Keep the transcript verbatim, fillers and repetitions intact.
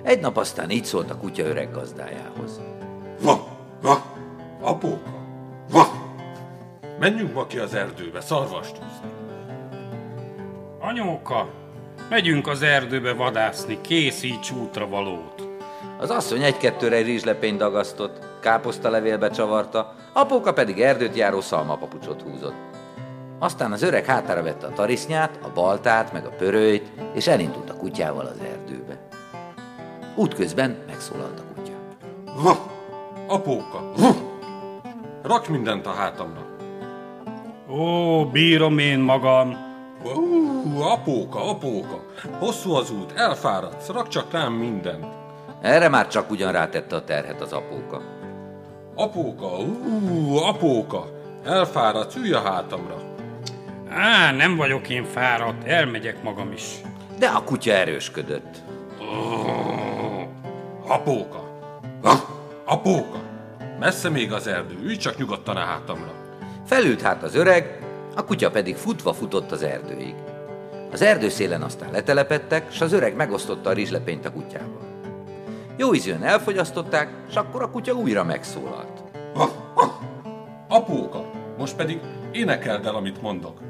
Egy nap aztán így szólt a kutya öreg gazdájához. Va, va, apóka, va! Menjünk ma ki az erdőbe szarvast húzni. Anyóka, megyünk az erdőbe vadászni, készíts útra valót. Az asszony egy-kettőre egy rizslepényt dagasztott, káposztalevélbe csavarta, apóka pedig erdőt járó szalmapapucsot húzott. Aztán az öreg hátára vette a tarisznyát, a baltát, meg a pörőjt, és elindult a kutyával az erdőbe. Útközben megszólalt a kutya. Va, apóka, va! Rakj mindent a hátamra. Ó, bírom én magam. Ó, apóka, apóka, hosszú az út, elfáradsz, rak csak rám mindent. Erre már csak ugyan rátette a terhet az apóka. Apóka, ú, apóka, elfáradsz, ülj a hátamra. Á, nem vagyok én fáradt, elmegyek magam is. De a kutya erősködött. Oh, apóka, ha, apóka, messze még az erdő, ülj csak nyugodtan a hátamra. Felült hát az öreg, a kutya pedig futva futott az erdőig. Az erdőszélen aztán letelepedtek, s az öreg megosztotta a rizslepényt a kutyával. Jó ízűen elfogyasztották, s akkor a kutya újra megszólalt. Ha, ha, apóka, most pedig énekeld el, amit mondok.